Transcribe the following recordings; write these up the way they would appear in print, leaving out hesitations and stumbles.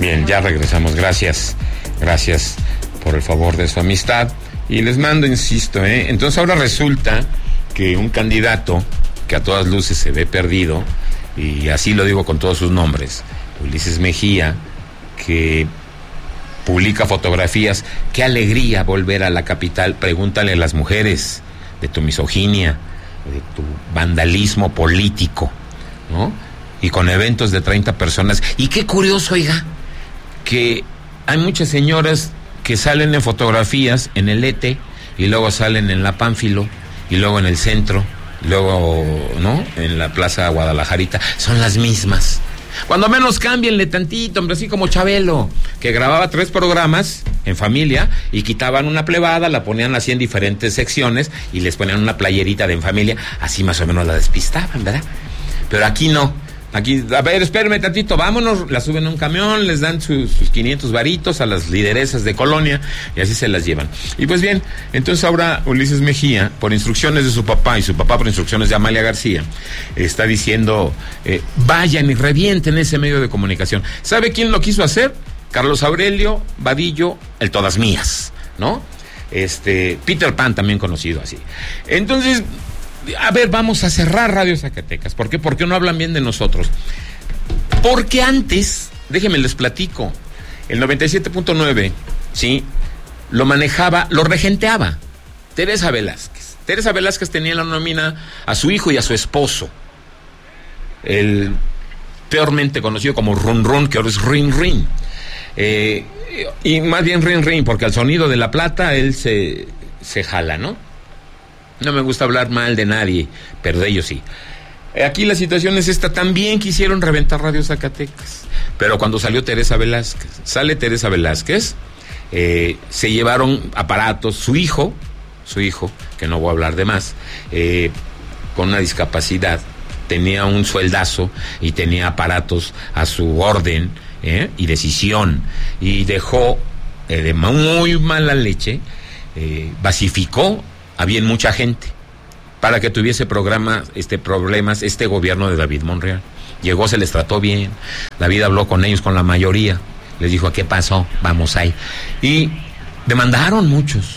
Bien, ya regresamos. Gracias por el favor de su amistad. Y les mando, insisto, entonces ahora resulta que un candidato que a todas luces se ve perdido, y así lo digo con todos sus nombres, Ulises Mejía, que publica fotografías. Qué alegría volver a la capital. Pregúntale a las mujeres de tu misoginia, de tu vandalismo político, ¿no? Y con eventos de 30 personas. Y qué curioso, oiga, que hay muchas señoras que salen en fotografías en el ETE, y luego salen en la Pánfilo, y luego en el centro, y luego, ¿no?, en la Plaza Guadalajarita. Son las mismas. Cuando menos cámbienle tantito, hombre, así como Chabelo, que grababa 3 programas en familia y quitaban una plebada, la ponían así en diferentes secciones y les ponían una playerita de en familia, así más o menos la despistaban, ¿verdad? Pero aquí no. Aquí, a ver, espérenme tantito, vámonos, la suben a un camión, les dan sus 500 varitos a las lideresas de colonia y así se las llevan. Y pues bien, entonces ahora Ulises Mejía, por instrucciones de su papá y su papá por instrucciones de Amalia García, está diciendo, vayan y revienten ese medio de comunicación. ¿Sabe quién lo quiso hacer? Carlos Aurelio Vadillo, el Todas Mías, ¿no? Peter Pan, también conocido así. Entonces, a ver, vamos a cerrar Radio Zacatecas. ¿Por qué? Porque no hablan bien de nosotros. Porque antes, déjenme les platico, el 97.9, ¿sí?, lo manejaba, lo regenteaba Teresa Velázquez. Teresa Velázquez tenía la nómina a su hijo y a su esposo, el peormente conocido como Run Run, que ahora es Rin Rin. Y más bien Rin Rin, porque al sonido de la plata él se jala, ¿no? No me gusta hablar mal de nadie, pero de ellos sí. Aquí la situación es esta. También quisieron reventar Radio Zacatecas, pero cuando salió Teresa Velázquez, se llevaron aparatos. Su hijo, que no voy a hablar de más, con una discapacidad, tenía un sueldazo y tenía aparatos a su orden y decisión, y dejó de muy mala leche, basificó a bien mucha gente para que tuviese problemas este gobierno de David Monreal. Llegó, se les trató bien, David habló con ellos, con la mayoría, les dijo, ¿qué pasó? Vamos ahí. Y demandaron muchos,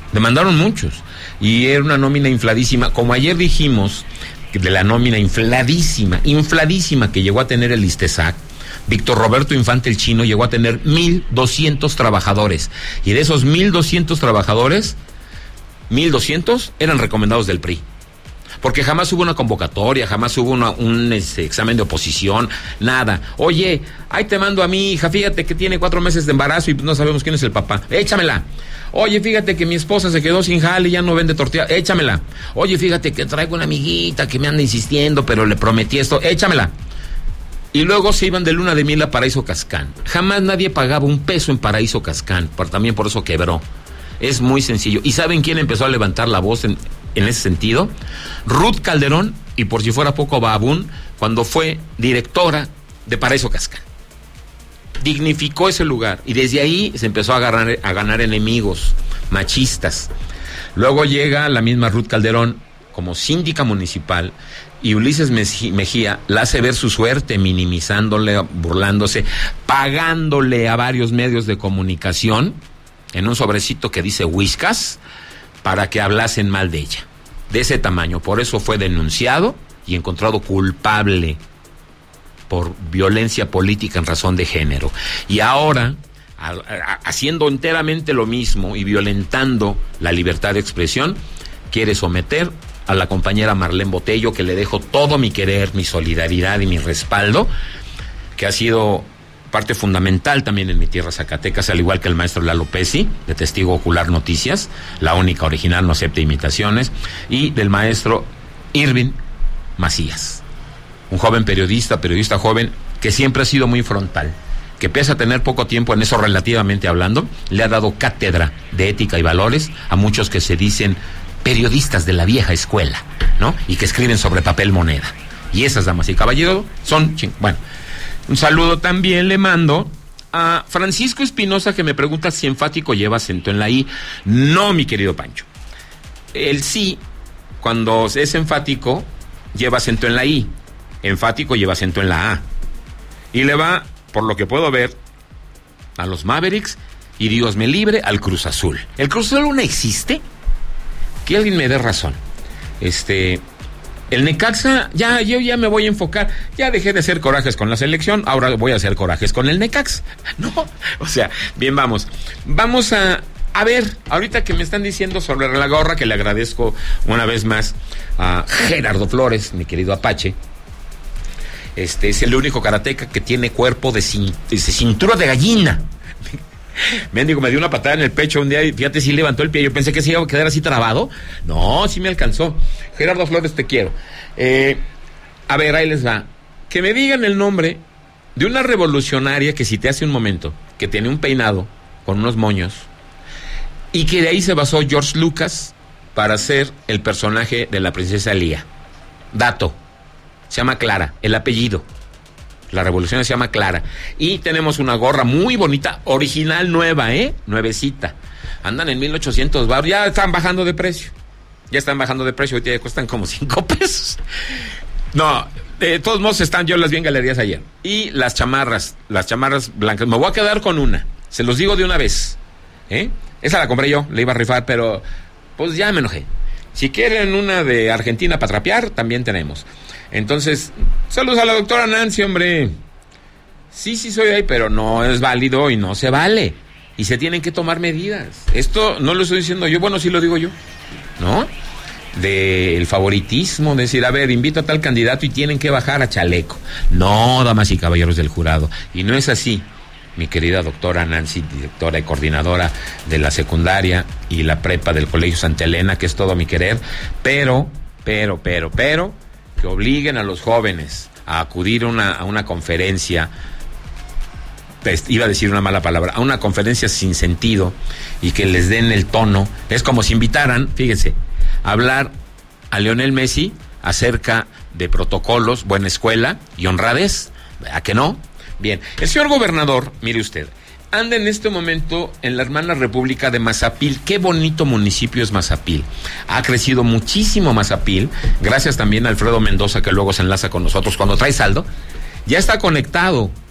y era una nómina infladísima, como ayer dijimos, de la nómina infladísima que llegó a tener el ISTESAC. Víctor Roberto Infante el Chino llegó a tener 1,200 trabajadores, y de esos 1,200 trabajadores, 1,200 eran recomendados del PRI, porque jamás hubo una convocatoria, jamás hubo un examen de oposición, nada. Oye, ahí te mando a mi hija, fíjate que tiene 4 meses de embarazo y no sabemos quién es el papá, échamela. Oye, fíjate que mi esposa se quedó sin jale y ya no vende tortilla, échamela. Oye, fíjate que traigo una amiguita que me anda insistiendo, pero le prometí esto, échamela. Y luego se iban de luna de miel a Paraíso Cascán. Jamás nadie pagaba un peso en Paraíso Cascán, también por eso quebró. Es muy sencillo. ¿Y saben quién empezó a levantar la voz en ese sentido? Ruth Calderón, y por si fuera poco Babún, cuando fue directora de Paraíso Cascán. Dignificó ese lugar, y desde ahí se empezó a ganar enemigos machistas. Luego llega la misma Ruth Calderón como síndica municipal, y Ulises Mejía la hace ver su suerte, minimizándole, burlándose, pagándole a varios medios de comunicación en un sobrecito que dice Whiskas, para que hablasen mal de ella, de ese tamaño. Por eso fue denunciado y encontrado culpable por violencia política en razón de género. Y ahora, haciendo enteramente lo mismo y violentando la libertad de expresión, quiere someter a la compañera Marlene Botello, que le dejo todo mi querer, mi solidaridad y mi respaldo, que ha sido parte fundamental también en mi tierra Zacatecas, al igual que el maestro Lalo Pesci, de Testigo Ocular Noticias, la única original, no acepta imitaciones, y del maestro Irving Macías, un joven periodista joven, que siempre ha sido muy frontal, que pese a tener poco tiempo en eso relativamente hablando, le ha dado cátedra de ética y valores a muchos que se dicen periodistas de la vieja escuela, ¿no? Y que escriben sobre papel moneda. Y esas, damas y caballeros, son... Bueno, un saludo también le mando a Francisco Espinosa, que me pregunta si enfático lleva acento en la I. No, mi querido Pancho. El sí, cuando es enfático, lleva acento en la I. Enfático lleva acento en la A. Y le va, por lo que puedo ver, a los Mavericks y Dios me libre al Cruz Azul. ¿El Cruz Azul no existe? Que alguien me dé razón. El Necaxa, yo ya me voy a enfocar, ya dejé de hacer corajes con la selección, ahora voy a hacer corajes con el Necaxa, ¿no? O sea, bien, vamos a ver, ahorita que me están diciendo sobre la gorra, que le agradezco una vez más a Gerardo Flores, mi querido Apache. Es el único karateca que tiene cuerpo de cintura de gallina. Mendigo, me dio una patada en el pecho un día y fíjate, sí levantó el pie. Yo pensé que se iba a quedar así trabado. No, sí me alcanzó. Gerardo Flores, te quiero. A ver, ahí les va. Que me digan el nombre de una revolucionaria que cité hace un momento, que tiene un peinado con unos moños, y que de ahí se basó George Lucas para hacer el personaje de la princesa Lía. Dato. Se llama Clara, el apellido. La revolución se llama Clara. Y tenemos una gorra muy bonita, original, nueva, nuevecita. Andan en 1,800 baros. Ya están bajando de precio. Ahorita ya cuestan como 5 pesos. No, de todos modos yo las vi en galerías ayer. Y las chamarras blancas. Me voy a quedar con una. Se los digo de una vez. Esa la compré yo, la iba a rifar, pero pues ya me enojé. Si quieren una de Argentina para trapear, también tenemos. Entonces, saludos a la doctora Nancy, hombre. Sí, soy ahí, pero no es válido y no se vale. Y se tienen que tomar medidas. Esto no lo estoy diciendo yo, bueno, sí lo digo yo, ¿no? Del favoritismo, decir, a ver, invito a tal candidato y tienen que bajar a chaleco. No, damas y caballeros del jurado. Y no es así, mi querida doctora Nancy, directora y coordinadora de la secundaria y la prepa del Colegio Santa Elena, que es todo mi querer, pero, que obliguen a los jóvenes a acudir a una conferencia, iba a decir una mala palabra, a una conferencia sin sentido, y que les den el tono. Es como si invitaran, fíjense, a hablar a Lionel Messi acerca de protocolos, buena escuela y honradez. ¿A que no? Bien, el señor gobernador, mire usted, anda en este momento en la hermana República de Mazapil. Qué bonito municipio es Mazapil. Ha crecido muchísimo Mazapil, gracias también a Alfredo Mendoza, que luego se enlaza con nosotros cuando trae saldo. Ya está conectado